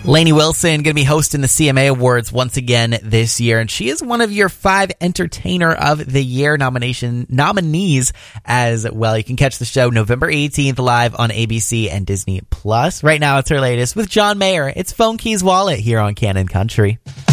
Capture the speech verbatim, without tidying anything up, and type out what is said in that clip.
Lainey Wilson going to be hosting the C M A Awards once again this year, and she is one of your five Entertainer of the Year nomination nominees as well. You can catch the show November eighteenth live on A B C and Disney Plus. Right now, it's her latest with John Mayer. It's Phone Keys Wallet here on Canon Country.